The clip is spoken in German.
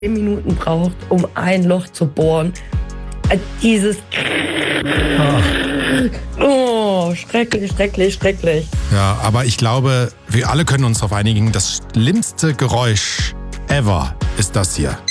Minuten braucht, um ein Loch zu bohren. Dieses... Oh, schrecklich, schrecklich, schrecklich. Ja, aber ich glaube, wir alle können uns darauf einigen, das schlimmste Geräusch ever ist das hier.